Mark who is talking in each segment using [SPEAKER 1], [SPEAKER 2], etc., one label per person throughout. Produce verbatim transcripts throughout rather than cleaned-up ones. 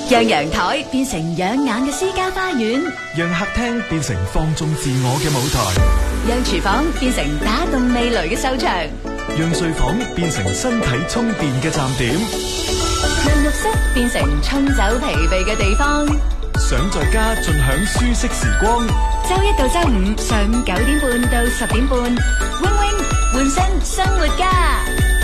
[SPEAKER 1] 讓陽台變成養眼嘅私家花園，
[SPEAKER 2] 讓客廳變成放縱自我嘅舞台，
[SPEAKER 1] 讓廚房變成打動味蕾嘅收場，
[SPEAKER 2] 讓睡房變成身體充電嘅站點，
[SPEAKER 1] 讓浴室變成沖走疲憊嘅地方。
[SPEAKER 2] 想在家盡享舒適時光，
[SPEAKER 1] 周一到周五上午九點半到十點半，wing wing換身生活家。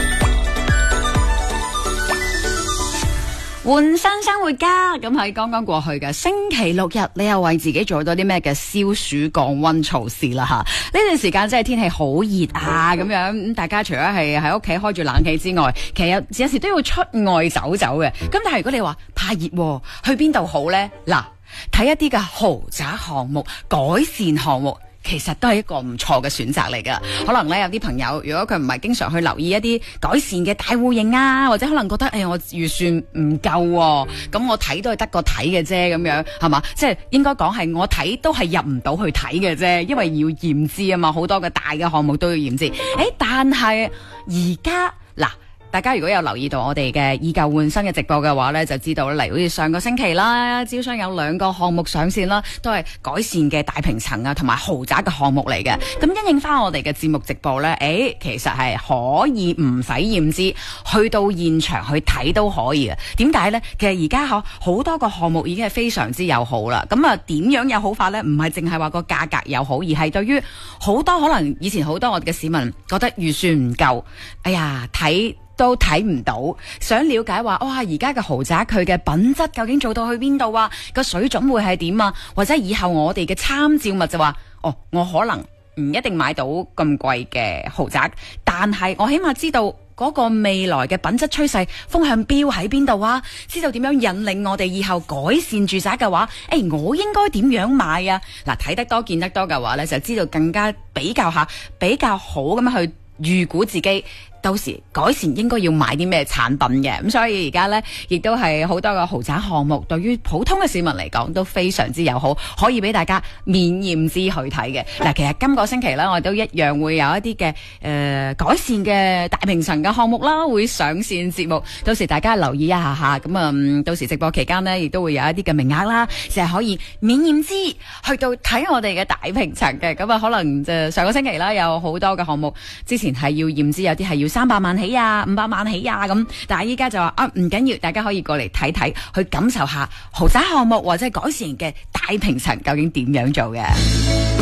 [SPEAKER 1] 換身生活家，咁喺剛剛過去嘅星期六日，你又為自己做咗啲咩嘅消暑降溫措施啦？吓，呢段時間真係天氣好熱啊，咁樣咁大家除咗係喺屋企開住冷氣之外，其實有時都要出外走走嘅。咁但係如果你話太熱，去邊度好呢？嗱，睇一啲嘅豪宅項目、改善項目，其實都係一個唔錯嘅選擇嚟噶。可能咧有啲朋友，如果佢唔係經常去留意一啲改善嘅大戶型啊，或者可能覺得誒、哎、我預算唔夠、啊，咁我睇都係得個睇嘅啫，咁樣係嘛？即係應該講係我睇都係入唔到去睇嘅啫，因為要驗資啊嘛，好多嘅大嘅項目都要驗資。誒，但係而家嗱。大家如果有留意到我哋嘅以舊換新嘅直播嘅話呢，就知道咧，例如好似上個星期啦，招商有兩個項目上線啦，都係改善嘅大平層啊，同埋豪宅嘅項目嚟嘅。咁因應翻我哋嘅節目直播呢，誒，其實係可以唔使驗資，去到現場去睇都可以嘅。點解呢？其實而家嗬好多個項目已經係非常之友好啦。咁啊，點樣有好法呢？唔係淨係話個價格友好，而係對於好多可能以前好多我哋嘅市民覺得預算唔夠，哎呀睇。都睇唔到，想了解話哇而家嘅豪宅佢嘅品質究竟做到去邊度啊？個水準會係點啊？或者以後我哋嘅參照物就話哦，我可能唔一定買到咁貴嘅豪宅，但係我起碼知道嗰個未來嘅品質趨勢風向標喺邊度啊？知道點樣引領我哋以後改善住宅嘅話，誒、欸，我應該點樣買啊？嗱，睇得多見得多嘅話呢，就知道更加比較下比較好咁樣去預估自己。到時改善應該要買啲咩產品嘅，咁所以而家呢，亦都係好多個豪宅項目，對於普通嘅市民嚟講都非常之友好，可以俾大家免驗資去睇嘅。嗱，其實今個星期呢，我哋都一樣會有一啲嘅誒改善嘅大平層嘅項目啦，會上線節目，到時大家留意一下下。咁啊、嗯，到時直播期間呢，亦都會有一啲嘅名額啦，就係可以免驗資去到睇我哋嘅大平層嘅。咁啊，可能就上個星期啦，有好多嘅項目之前係要驗資，有啲係要三百萬起啊，五百萬起啊咁，但係依家就話啊，唔緊要，大家可以過嚟睇睇，去感受下豪宅項目或者改善嘅大平層究竟點樣做嘅。